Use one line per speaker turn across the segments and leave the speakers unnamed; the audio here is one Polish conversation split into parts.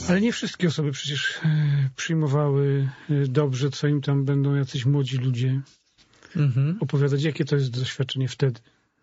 Ale nie wszystkie osoby przecież przyjmowały dobrze, co im tam będą jacyś młodzi ludzie opowiadać. Jakie to jest doświadczenie wtedy?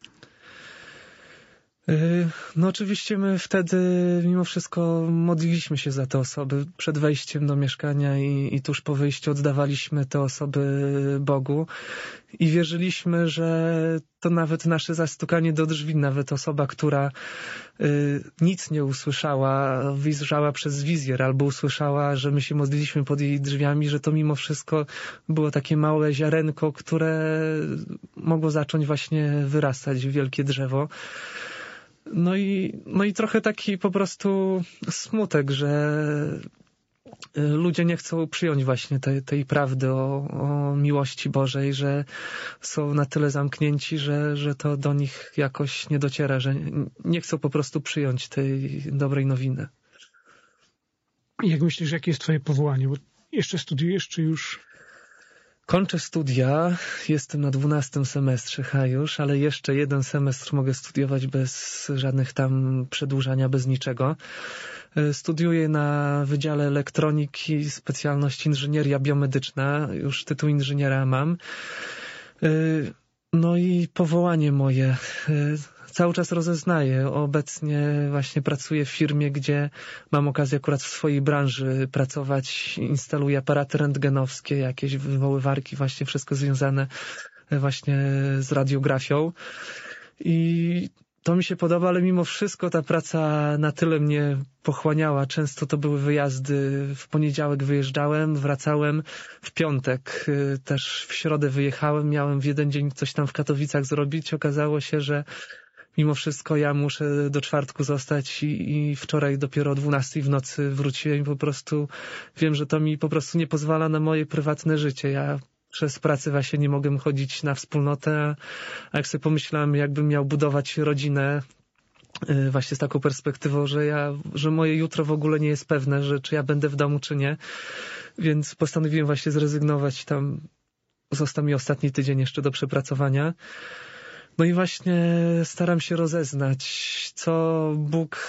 No oczywiście my wtedy mimo wszystko modliliśmy się za te osoby przed wejściem do mieszkania i tuż po wyjściu oddawaliśmy te osoby Bogu i wierzyliśmy, że to nawet nasze zastukanie do drzwi, nawet osoba, która nic nie usłyszała, wyjrzała przez wizjer albo usłyszała, że my się modliliśmy pod jej drzwiami, że to mimo wszystko było takie małe ziarenko, które mogło zacząć właśnie wyrastać w wielkie drzewo. No i trochę taki po prostu smutek, że ludzie nie chcą przyjąć właśnie tej prawdy o miłości Bożej, że są na tyle zamknięci, że to do nich jakoś nie dociera, że nie chcą po prostu przyjąć tej dobrej nowiny.
Jak myślisz, jakie jest twoje powołanie? Bo jeszcze studiujesz, czy już...
Kończę studia, jestem na 12 semestrze już, ale jeszcze jeden semestr mogę studiować bez żadnych tam przedłużania, bez niczego. Studiuję na Wydziale Elektroniki, specjalność inżynieria biomedyczna, już tytuł inżyniera mam. No i powołanie moje. Cały czas rozeznaję. Obecnie właśnie pracuję w firmie, gdzie mam okazję akurat w swojej branży pracować. Instaluję aparaty rentgenowskie, jakieś wywoływarki, właśnie wszystko związane właśnie z radiografią. I to mi się podoba, ale mimo wszystko ta praca na tyle mnie pochłaniała. Często to były wyjazdy. W poniedziałek wyjeżdżałem, wracałem w piątek. Też w środę wyjechałem, miałem w jeden dzień coś tam w Katowicach zrobić. Okazało się, że mimo wszystko ja muszę do czwartku zostać i wczoraj dopiero o 12 w nocy wróciłem i po prostu wiem, że to mi po prostu nie pozwala na moje prywatne życie. Ja przez pracę właśnie nie mogę chodzić na wspólnotę, a jak sobie pomyślałem, jakbym miał budować rodzinę właśnie z taką perspektywą, że moje jutro w ogóle nie jest pewne, że czy ja będę w domu, czy nie. Więc postanowiłem właśnie zrezygnować. Tam został mi ostatni tydzień jeszcze do przepracowania. No i właśnie staram się rozeznać, co Bóg...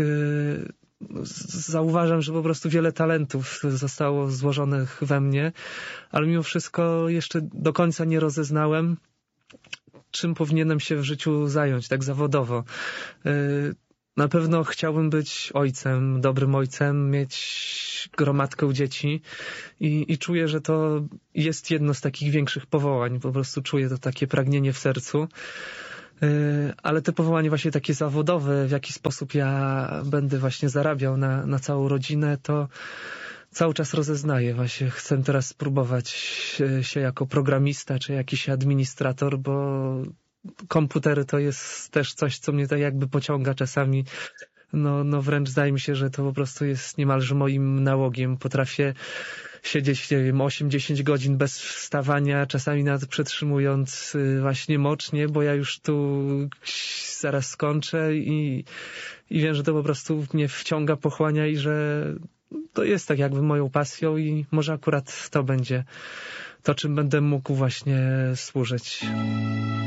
Zauważam, że po prostu wiele talentów zostało złożonych we mnie, ale mimo wszystko jeszcze do końca nie rozeznałem, czym powinienem się w życiu zająć, tak zawodowo. Na pewno chciałbym być ojcem, dobrym ojcem, mieć gromadkę dzieci i czuję, że to jest jedno z takich większych powołań. Po prostu czuję to takie pragnienie w sercu. Ale te powołanie właśnie takie zawodowe, w jaki sposób ja będę właśnie zarabiał na całą rodzinę, to cały czas rozeznaję. Właśnie chcę teraz spróbować się jako programista czy jakiś administrator, bo komputery to jest też coś, co mnie tak jakby pociąga czasami. No wręcz zdaje mi się, że to po prostu jest niemalże moim nałogiem. Potrafię siedzieć, nie wiem, 8-10 godzin bez wstawania, czasami nawet przetrzymując właśnie mocznie, bo ja już tu zaraz skończę i wiem, że to po prostu mnie wciąga, pochłania i że to jest tak jakby moją pasją i może akurat to będzie to, czym będę mógł właśnie służyć.